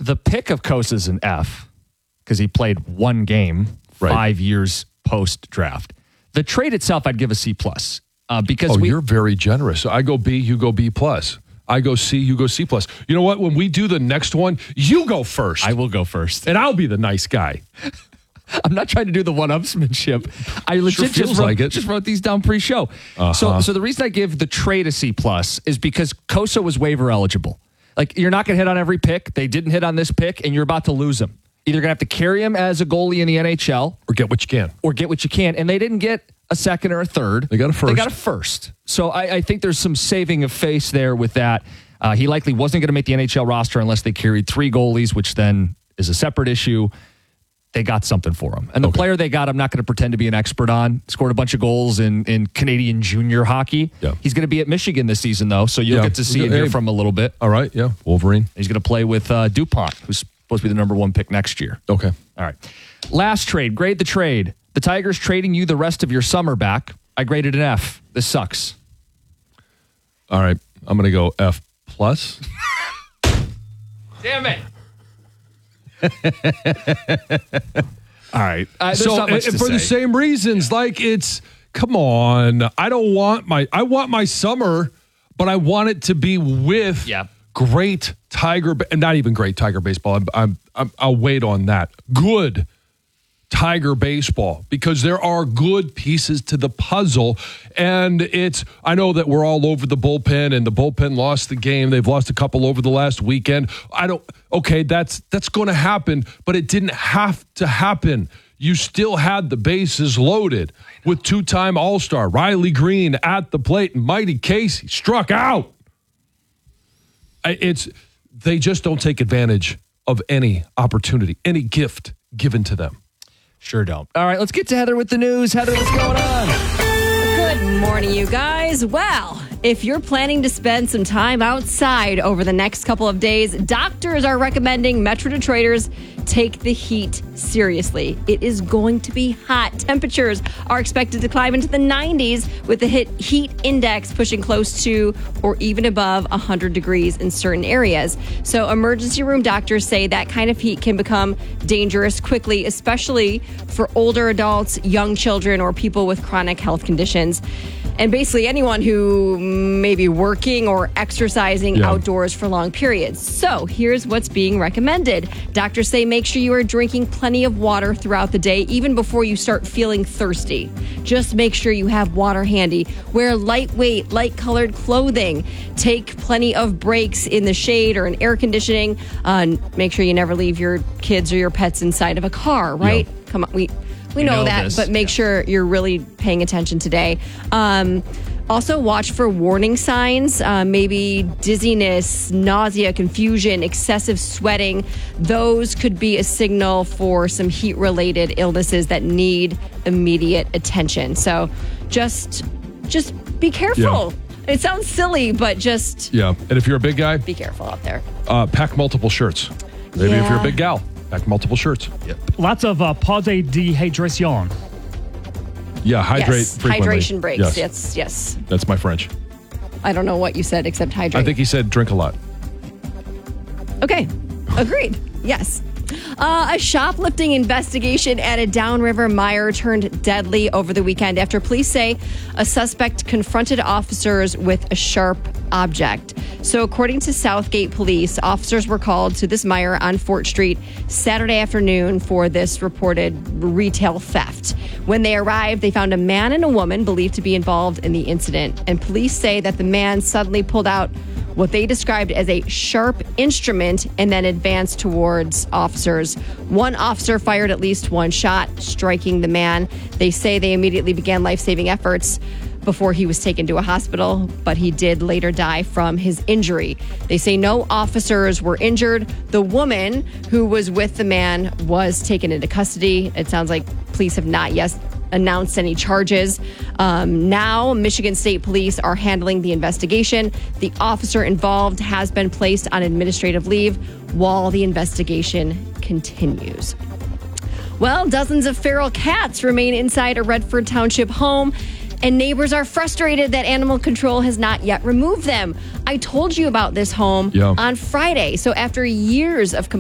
The pick of Kosa is an F because he played one game 5 years post-draft. The trade itself, I'd give a C+. Because you're very generous. So I go B, you go B+. I go C, you go C+. You know what? When we do the next one, you go first. I will go first. And I'll be the nice guy. I'm not trying to do the one-upsmanship. I legit just wrote these down pre-show. So the reason I give the trade a C+ is because Kosa was waiver eligible. Like, you're not going to hit on every pick. They didn't hit on this pick, and you're about to lose him. Either going to have to carry him as a goalie in the NHL. Or get what you can. And they didn't get a second or a third. They got a first. So I think there's some saving of face there with that. He likely wasn't going to make the NHL roster unless they carried 3 goalies, which then is a separate issue. They got something for him. And the player they got, I'm not going to pretend to be an expert on. Scored a bunch of goals in Canadian junior hockey. Yeah. He's going to be at Michigan this season, though, so you'll get to see and hear from him a little bit. All right, yeah. Wolverine. He's going to play with DuPont, who's supposed to be the number 1 pick next year. Okay. All right. Last trade. Grade the trade. The Tigers trading you the rest of your summer back. I graded an F. This sucks. All right. I'm going to go F+. Damn it. All right. So for the same reasons, like come on. I want my summer, but I want it to be with great Tiger, not even great Tiger baseball. I'll wait on that. Good Tiger baseball, because there are good pieces to the puzzle. And I know that we're all over the bullpen, and the bullpen lost the game. They've lost a couple over the last weekend. That's going to happen, but it didn't have to happen. You still had the bases loaded with 2-time All-Star Riley Green at the plate, and Mighty Casey struck out. They just don't take advantage of any opportunity, any gift given to them. Sure don't. All right, let's get to Heather with the news. Heather, what's going on? Good morning, you guys. Well, if you're planning to spend some time outside over the next couple of days, doctors are recommending Metro Detroiters take the heat seriously. It is going to be hot. Temperatures are expected to climb into the 90s with the heat index pushing close to or even above 100 degrees in certain areas. So emergency room doctors say that kind of heat can become dangerous quickly, especially for older adults, young children, or people with chronic health conditions. And basically anyone who may be working or exercising outdoors for long periods. So here's what's being recommended. Doctors say make sure you are drinking plenty of water throughout the day, even before you start feeling thirsty. Just make sure you have water handy. Wear lightweight, light-colored clothing. Take plenty of breaks in the shade or in air conditioning. Make sure you never leave your kids or your pets inside of a car, right? Yeah. Come on, we know that, but make sure you're really paying attention today. Also, watch for warning signs, maybe dizziness, nausea, confusion, excessive sweating. Those could be a signal for some heat-related illnesses that need immediate attention. So just be careful. Yeah. It sounds silly, but just... Yeah, and if you're a big guy... Be careful out there. Pack multiple shirts. Maybe if you're a big gal, pack multiple shirts. Yep. Lots of pause dehydration. Yeah, hydrate frequently. Hydration breaks. Yes. That's my French. I don't know what you said except hydrate. I think he said drink a lot. Okay. Agreed. Yes. A shoplifting investigation at a Downriver Meijer turned deadly over the weekend after police say a suspect confronted officers with a sharp object. So according to Southgate Police, officers were called to this Meijer on Fort Street Saturday afternoon for this reported retail theft. When they arrived, they found a man and a woman believed to be involved in the incident. And police say that the man suddenly pulled out what they described as a sharp instrument and then advanced towards officers. One officer fired at least one shot, striking the man. They say they immediately began life-saving efforts before he was taken to a hospital, but he did later die from his injury. They say no officers were injured. The woman who was with the man was taken into custody. It sounds like police have not yet announced any charges. Now, Michigan State Police are handling the investigation. The officer involved has been placed on administrative leave while the investigation continues. Well, dozens of feral cats remain inside a Redford Township home, and neighbors are frustrated that animal control has not yet removed them. I told you about this home on Friday. So after years of